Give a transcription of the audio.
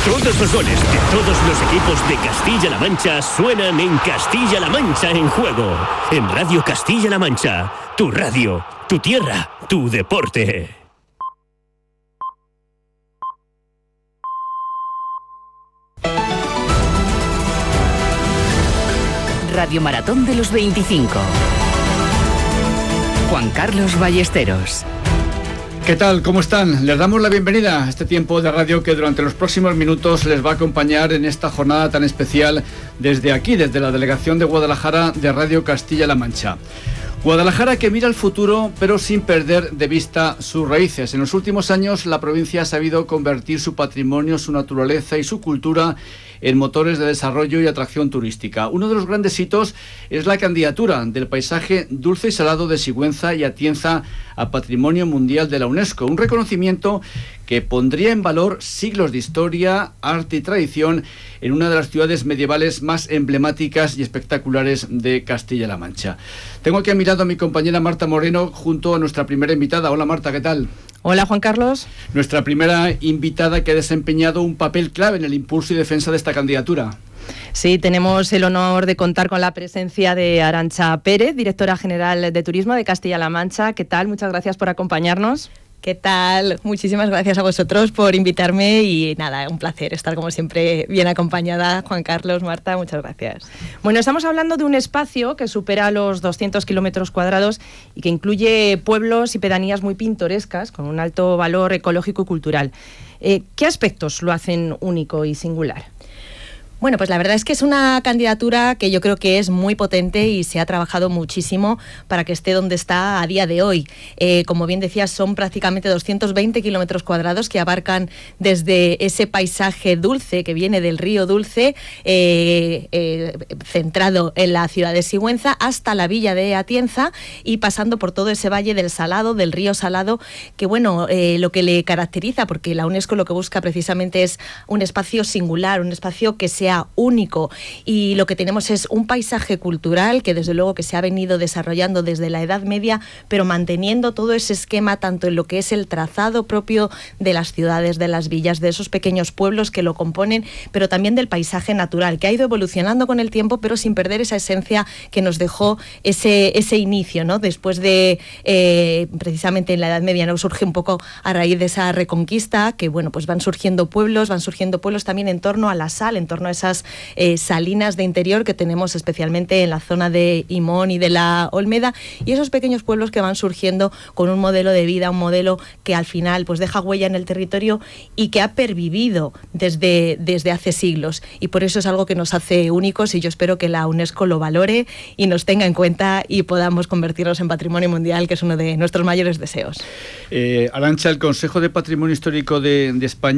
Todos los goles de todos los equipos de Castilla-La Mancha suenan en Castilla-La Mancha en Juego. En Radio Castilla-La Mancha, tu radio, tu tierra, tu deporte. Radio Maratón de los 25. Juan Carlos Ballesteros. ¿Qué tal? ¿Cómo están? Les damos la bienvenida a este tiempo de radio que durante los próximos minutos les va a acompañar en esta jornada tan especial desde aquí, desde la delegación de Guadalajara de Radio Castilla-La Mancha. Guadalajara que mira al futuro, pero sin perder de vista sus raíces. En los últimos años, la provincia ha sabido convertir su patrimonio, su naturaleza y su cultura en motores de desarrollo y atracción turística. Uno de los grandes hitos es la candidatura del paisaje dulce y salado de Sigüenza y Atienza a Patrimonio Mundial de la UNESCO, un reconocimiento que pondría en valor siglos de historia, arte y tradición en una de las ciudades medievales más emblemáticas y espectaculares de Castilla-La Mancha. Tengo aquí a mi lado a mi compañera Marta Moreno junto a nuestra primera invitada. Hola Marta, ¿qué tal? Hola Juan Carlos. Nuestra primera invitada que ha desempeñado un papel clave en el impulso y defensa de esta candidatura. Sí, tenemos el honor de contar con la presencia de Arantxa Pérez, directora general de Turismo de Castilla-La Mancha. ¿Qué tal? Muchas gracias por acompañarnos. ¿Qué tal? Muchísimas gracias a vosotros por invitarme y nada, un placer estar como siempre bien acompañada. Juan Carlos, Marta, muchas gracias. Bueno, estamos hablando de un espacio que supera los 200 kilómetros cuadrados y que incluye pueblos y pedanías muy pintorescas con un alto valor ecológico y cultural. ¿Qué aspectos lo hacen único y singular? Bueno, pues la verdad es que es una candidatura que yo creo que es muy potente y se ha trabajado muchísimo para que esté donde está a día de hoy. Como bien decías, son prácticamente 220 kilómetros cuadrados que abarcan desde ese paisaje dulce que viene del río Dulce, centrado en la ciudad de Sigüenza, hasta la villa de Atienza y pasando por todo ese valle del Salado, del río Salado, que bueno, lo que le caracteriza, porque la UNESCO lo que busca precisamente es un espacio singular, un espacio que sea único, y lo que tenemos es un paisaje cultural que desde luego que se ha venido desarrollando desde la Edad Media, pero manteniendo todo ese esquema tanto en lo que es el trazado propio de las ciudades, de las villas, de esos pequeños pueblos que lo componen, pero también del paisaje natural que ha ido evolucionando con el tiempo, pero sin perder esa esencia que nos dejó ese inicio, ¿no? Después de precisamente en la Edad Media, ¿no? Surge un poco a raíz de esa reconquista, que bueno, pues van surgiendo pueblos también en torno a la sal, en torno a esas salinas de interior que tenemos especialmente en la zona de Imón y de la Olmeda, y esos pequeños pueblos que van surgiendo con un modelo de vida, un modelo que al final pues deja huella en el territorio y que ha pervivido desde hace siglos, y por eso es algo que nos hace únicos, y yo espero que la UNESCO lo valore y nos tenga en cuenta y podamos convertirnos en patrimonio mundial, que es uno de nuestros mayores deseos. Arantxa, el Consejo de Patrimonio Histórico de España